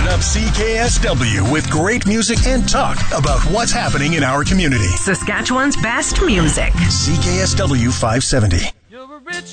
up CKSW with great music and talk about what's happening in our community. Saskatchewan's best music. CKSW 570.